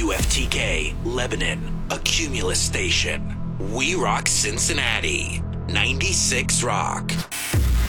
WFTK, Lebanon, a Cumulus station. We rock Cincinnati. 96 Rock.